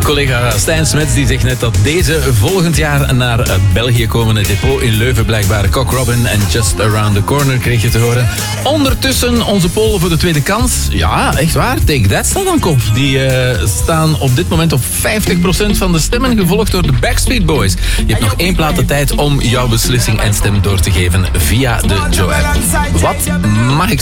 Collega Stijn Smets die zegt net dat deze volgend jaar naar België komen. Het depot in Leuven blijkbaar. Cock Robin en Just Around the Corner kreeg je te horen. Ondertussen onze poll voor de tweede kans. Ja, echt waar. Take That staat aan kop. Die staan op dit moment op 50% van de stemmen, gevolgd door de Backstreet Boys. Je hebt nog 1 plaat de tijd om jouw beslissing en stem door te geven via de Joe-app. Wat mag ik